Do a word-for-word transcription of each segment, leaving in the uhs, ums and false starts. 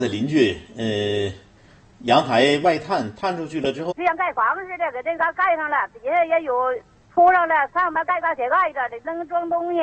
的邻居，呃，阳台外探探出去了之后， 就像盖房似的，给这嘎盖上了，底下也有铺上了，上面盖个铁盖子，得能装东西。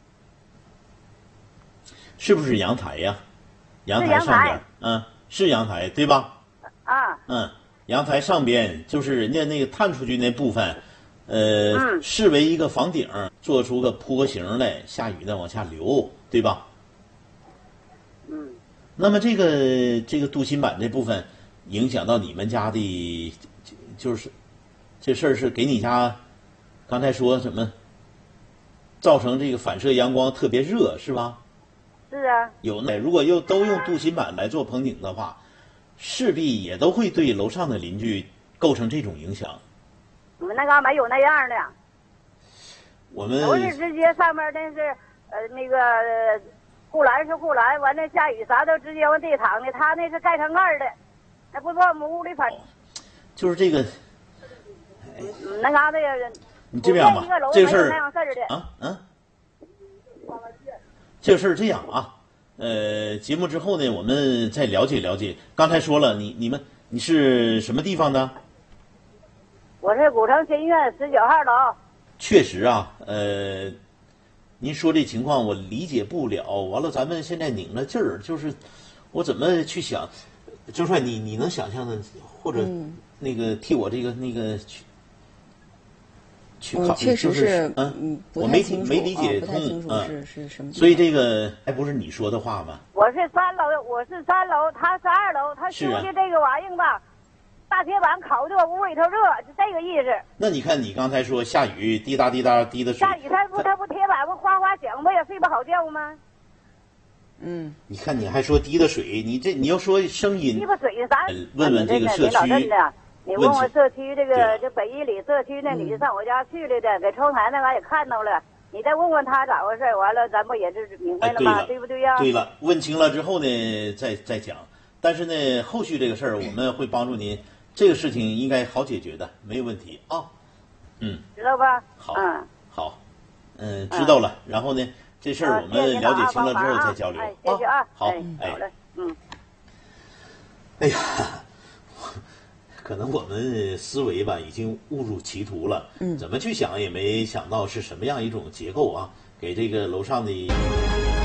是不是阳台呀？阳台上边，嗯，是阳台对吧？ 啊。 嗯，阳台上边就是人家那个探出去那部分，呃， 嗯、 视为一个房顶，做出个坡形来，下雨呢往下流，对吧？ 嗯。 那么这个这个镀锌板这部分影响到你们家的，就是这事儿是给你家刚才说什么造成这个反射阳光特别热是吧？ 是啊。 有那如果又都用镀锌板来做棚顶的话，势必也都会对楼上的邻居构成这种影响。 我们那嘎没有那样的， 我们都是直接上面那是呃那个。呃护栏是护栏，完了下雨啥都直接往地躺的，他那是盖上盖的，那不说我们屋里反。 就是这个， 嗯，那嘎达人。 你这样吧，这事儿啊嗯，这事儿这样啊，呃，节目之后呢，我们再了解了解。刚才说了，你你们你是什么地方的？ 我是古城新苑十九号楼。 确实啊，呃。您说这情况我理解不了，完了咱们现在拧了劲儿，就是我怎么去想，周帅你你能想象的，或者那个替我这个那个去去考虑， 确实是嗯，我没没理解通， 嗯，是是什么？ 所以这个还不是你说的话吗？ 我是三楼，我是三楼，他是二楼，他修的这个玩意儿吧。大铁板烤的我屋里头热，就这个意思。 那你看，你刚才说下雨滴答滴答滴的水， 下雨它不它不铁板不哗哗响，不也睡不好觉吗？ 嗯， 你看你还说滴的水，你这你要说声音， 滴不水咱问问这个社区， 你问问社区这个这北一里社区那女的上我家去了的，给窗台那嘎也看到了，你再问问他咋回事，完了咱不也是明白了吗？对不对呀？ 对了，问清了之后呢，再再讲。但是呢，后续这个事儿我们会帮助您。这个事情应该好解决的，没有问题啊。嗯， 知道吧？ 好， 嗯， 好，嗯，知道了。然后呢，这事儿我们了解清了之后再交流。 谢谢啊。 好， 哎，好嘞，嗯。 哎呀，可能我们思维吧已经误入歧途了。嗯，怎么去想也没想到是什么样一种结构啊，给这个楼上的。